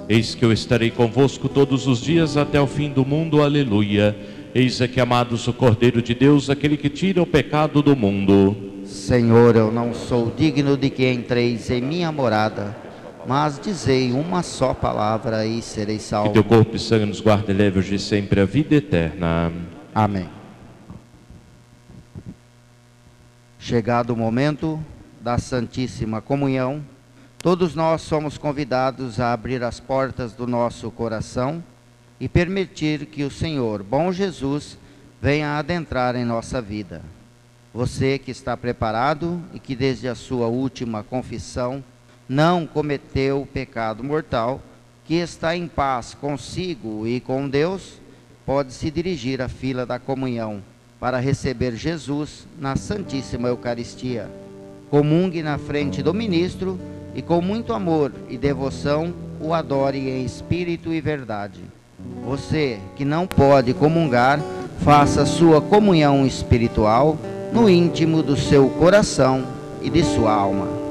Eis que eu estarei convosco todos os dias até o fim do mundo. Aleluia. Eis aqui, amados, o Cordeiro de Deus, aquele que tira o pecado do mundo. Senhor, eu não sou digno de que entreis em minha morada, mas dizei uma só palavra e serei salvo. Que teu corpo e sangue nos guarde e leve hoje e sempre a vida eterna. Amém. Chegado o momento da Santíssima Comunhão, todos nós somos convidados a abrir as portas do nosso coração e permitir que o Senhor, bom Jesus, venha adentrar em nossa vida. Você que está preparado e que desde a sua última confissão não cometeu pecado mortal, que está em paz consigo e com Deus, pode se dirigir à fila da comunhão para receber Jesus na Santíssima Eucaristia. Comungue na frente do ministro e com muito amor e devoção o adore em espírito e verdade. Você que não pode comungar, faça sua comunhão espiritual no íntimo do seu coração e de sua alma.